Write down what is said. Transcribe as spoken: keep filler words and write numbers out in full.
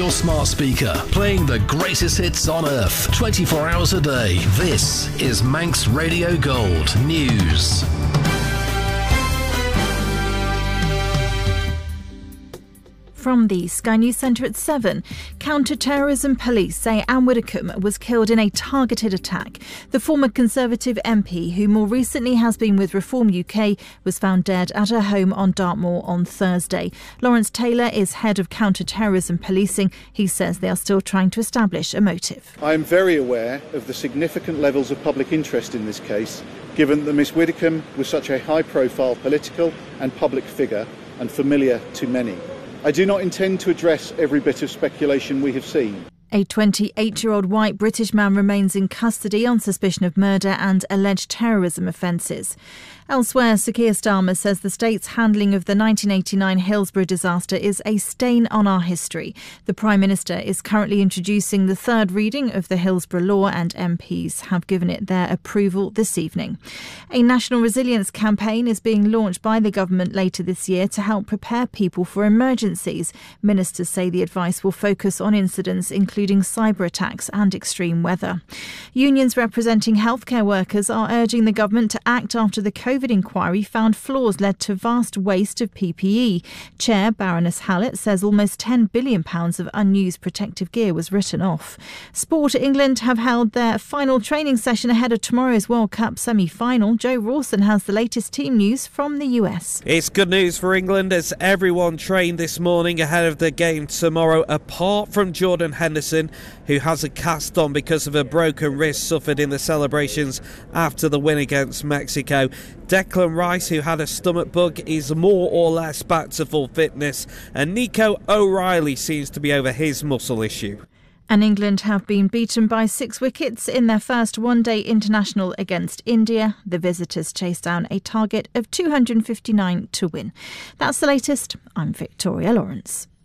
your smart speaker, playing the greatest hits on earth, twenty-four hours a day. This is Manx Radio Gold News. From the Sky News Centre at seven, counter-terrorism police say Anne Widdecombe was killed in a targeted attack. The former Conservative M P, who more recently has been with Reform U K, was found dead at her home on Dartmoor on Thursday. Lawrence Taylor is head of counter-terrorism policing. He says they are still trying to establish a motive. I am very aware of the significant levels of public interest in this case, given that Miss Widdecombe was such a high-profile political and public figure and familiar to many. I do not intend to address every bit of speculation we have seen. A twenty-eight-year-old white British man remains in custody on suspicion of murder and alleged terrorism offences. Elsewhere, Sir Keir Starmer says the state's handling of the nineteen eighty-nine Hillsborough disaster is a stain on our history. The Prime Minister is currently introducing the third reading of the Hillsborough Law, and M Ps have given it their approval this evening. A national resilience campaign is being launched by the government later this year to help prepare people for emergencies. Ministers say the advice will focus on incidents including cyber attacks and extreme weather. Unions representing healthcare workers are urging the government to act after the COVID inquiry found flaws led to vast waste of P P E. Chair Baroness Hallett says almost ten billion pounds of unused protective gear was written off. Sport England have held their final training session ahead of tomorrow's World Cup semi-final. Joe Rawson has the latest team news from the U S. It's good news for England as everyone trained this morning ahead of the game tomorrow, apart from Jordan Henderson, who has a cast on because of a broken wrist suffered in the celebrations after the win against Mexico. Declan Rice, who had a stomach bug, is more or less back to full fitness, and Nico O'Reilly seems to be over his muscle issue. And England have been beaten by six wickets in their first one-day international against India. The visitors chased down a target of two hundred fifty-nine to win. That's the latest. I'm Victoria Lawrence.